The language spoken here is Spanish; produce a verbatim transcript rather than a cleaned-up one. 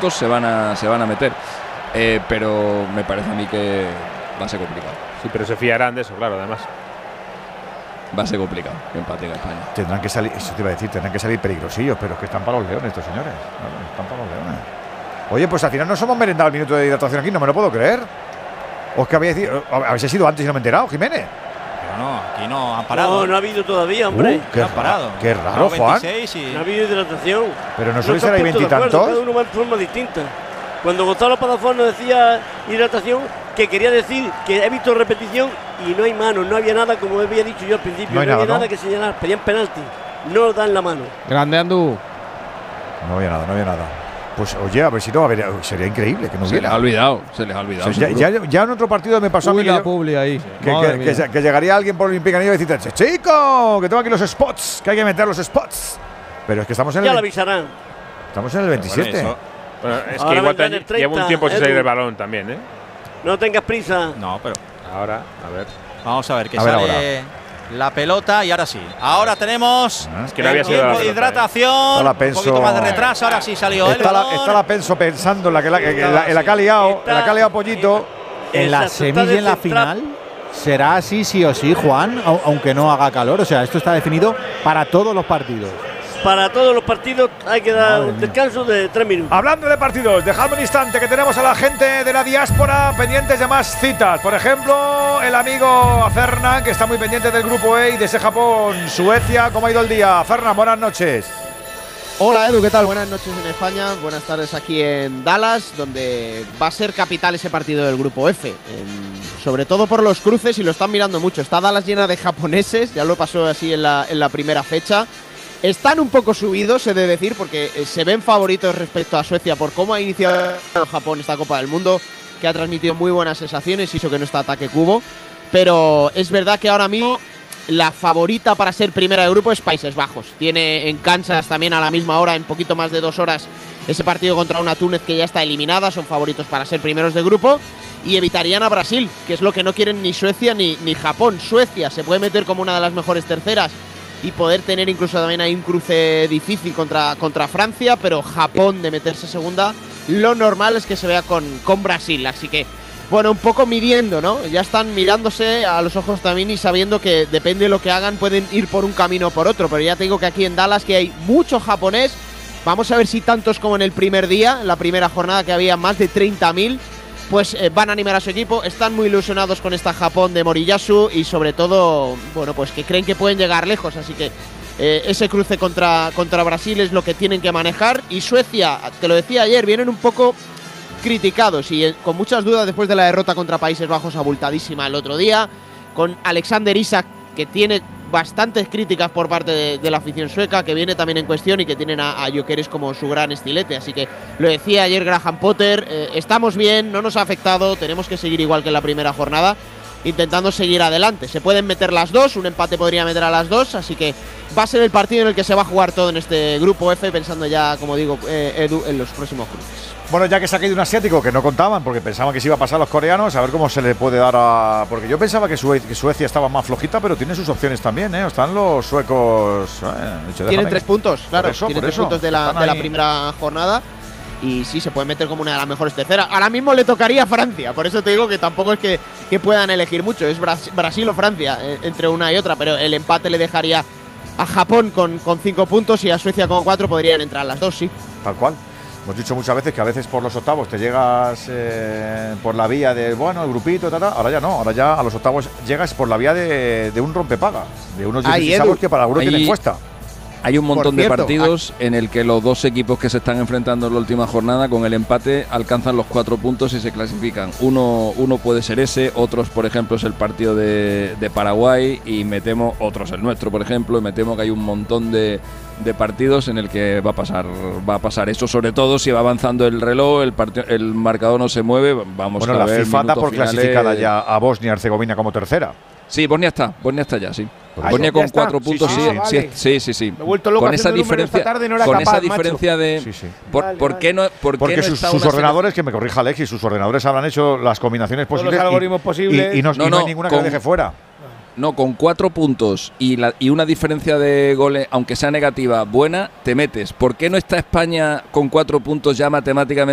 puntos se van a, se van a meter. Eh, pero me parece a mí que va a ser complicado. Sí, pero se fiarán de eso, claro, además. Va a ser complicado que empate en España. Tendrán que salir, eso te iba a decir, tendrán que salir peligrosillos, pero es que están para los leones estos señores. No, están para los leones. Oye, pues al final nos hemos merendado el minuto de hidratación aquí, no me lo puedo creer. O es que habéis, habéis sido antes y no me he enterado, Jiménez. Pero no, aquí no han parado. No, no ha habido todavía, hombre. Uh, qué, no han parado. Qué raro, Juan. Y... No ha habido hidratación. Pero no suele ser ahí veintitantos. Cada uno va en forma distinta. Cuando Gonzalo Padafón nos decía hidratación, que quería decir que he visto repetición y no hay mano, no había nada, como había dicho yo al principio. No, hay no nada, había ¿no? nada que señalar, pedían penalti. No dan la mano. Grande Andú. No había nada, no había nada. Pues oye, a ver si no va a haber, sería increíble que no se hubiera. les ha olvidado, se les ha olvidado. O sea, ya, ya, ya en otro partido me pasó Uy, a mí la que, publi ahí. que, que, que, que, que llegaría alguien por Olympique y decirte, chico, que tengo aquí los spots, que hay que meter los spots. Pero es que estamos en ya el lo avisarán. Estamos en el veintisiete. Bueno, bueno, es Ahora que igual vendrán el treinta, lleva un tiempo sin Edu. salir el balón también, ¿eh? No tengas prisa. No, pero Ahora, a ver. vamos a ver que A ver sale la pelota y ahora sí. Ahora tenemos Ah, es que no había el sido la tiempo de pelota, hidratación. ¿eh? Un poquito más de retraso, ahora sí salió el Está la, balón. está la Penso pensando en la que la, que la, en la que ha liado, en la que ha liado Pollito. En la Exacto, semi está y en la descentrado. final será así sí o sí, Juan, au- aunque no haga calor. O sea, esto está definido para todos los partidos. Para todos los partidos hay que dar Madre un mía. descanso de tres minutos. Hablando de partidos, dejadme un instante que tenemos a la gente de la diáspora pendientes de más citas. Por ejemplo, el amigo Fernán, que está muy pendiente del grupo E y de ese Japón, Suecia. ¿Cómo ha ido el día? Fernán, buenas noches. Hola Edu, ¿qué tal? Buenas noches en España, buenas tardes aquí en Dallas, donde va a ser capital ese partido del grupo F, en- sobre todo por los cruces y lo están mirando mucho. Está Dallas llena de japoneses, ya lo pasó así en la, en la primera fecha. Están un poco subidos, he de decir, porque eh, se ven favoritos respecto a Suecia por cómo ha iniciado Japón esta Copa del Mundo, que ha transmitido muy buenas sensaciones y eso que no está ataque cubo. Pero es verdad que ahora mismo la favorita para ser primera de grupo es Países Bajos. Tiene en Kansas también a la misma hora, en poquito más de dos horas, ese partido contra una Túnez que ya está eliminada. Son favoritos para ser primeros de grupo y evitarían a Brasil, que es lo que no quieren ni Suecia ni, ni Japón. Suecia se puede meter como una de las mejores terceras y poder tener incluso también ahí un cruce difícil contra, contra Francia, pero Japón de meterse segunda, lo normal es que se vea con, con Brasil. Así que, bueno, un poco midiendo, ¿no? Ya están mirándose a los ojos también y sabiendo que depende de lo que hagan, pueden ir por un camino o por otro. Pero ya te digo que aquí en Dallas que hay mucho japonés. Vamos a ver si tantos como en el primer día, en la primera jornada que había más de treinta mil, pues eh, van a animar a su equipo. Están muy ilusionados con esta Japón de Moriyasu y sobre todo, bueno, pues que creen que pueden llegar lejos. Así que eh, ese cruce contra, contra Brasil es lo que tienen que manejar. Y Suecia, te lo decía ayer, vienen un poco criticados y eh, con muchas dudas después de la derrota contra Países Bajos abultadísima el otro día, con Alexander Isak, que tiene bastantes críticas por parte de, de la afición sueca, que viene también en cuestión, y que tienen a, a Gyökeres como su gran estilete. Así que lo decía ayer Graham Potter, eh, estamos bien, no nos ha afectado, tenemos que seguir igual que en la primera jornada, intentando seguir adelante. Se pueden meter las dos, un empate podría meter a las dos, así que va a ser el partido en el que se va a jugar todo en este grupo F, pensando ya, como digo, eh, Edu, en los próximos cruces. Bueno, ya que se ha caído un asiático que no contaban porque pensaban que se iba a pasar a los coreanos, a ver cómo se le puede dar a. Porque yo pensaba que, Sue que Suecia estaba más flojita, pero tiene sus opciones también, ¿eh? Están los suecos. Eh, tienen tres puntos, claro. Eso, tienen tres eso. puntos de la, de la primera jornada. Y sí, se puede meter como una de las mejores terceras. Ahora mismo le tocaría a Francia, por eso te digo que tampoco es que, que puedan elegir mucho. Es Bras Brasil o Francia, eh, entre una y otra, pero el empate le dejaría a Japón con, con cinco puntos y a Suecia con cuatro. Podrían entrar las dos, sí. Tal cual. Hemos dicho muchas veces que a veces por los octavos te llegas eh, por la vía de, bueno, el grupito, ta, ta. Ahora ya no, ahora ya a los octavos llegas por la vía de, de un rompepaga, de unos dieciséis que para algunos tienen cuesta. Hay un montón Por cierto, de partidos en el que los dos equipos que se están enfrentando en la última jornada con el empate alcanzan los cuatro puntos y se clasifican. Uno, uno puede ser ese, otros por ejemplo es el partido de, de Paraguay y me temo, otros el nuestro por ejemplo, y me temo que hay un montón de, de partidos en el que va a pasar va a pasar eso, sobre todo si va avanzando el reloj, el, el marcador no se mueve, vamos bueno, a la ver. FIFA da por finales. clasificada ya a Bosnia y Herzegovina como tercera. Sí, Bosnia está, Bosnia está ya, sí. Ah, Bosnia con está. cuatro puntos, Sí, sí, sí, sí, vale. sí, sí, sí. Me he vuelto loco Con esa haciendo números esta diferencia, tarde y no era con capaz, esa diferencia macho. de, Sí, sí. por, Vale, ¿por vale. qué no? Por Porque qué no sus, está sus una ordenadores, que me corrija Alexis, sus ordenadores habrán hecho las combinaciones Todos los posibles. algoritmos y, posibles. Y, y no, No, y no hay no, ninguna con- que le deje fuera. No, con cuatro puntos y, la, y una diferencia de goles, aunque sea negativa, buena, te metes. ¿Por qué no está España con cuatro puntos ya matemáticamente?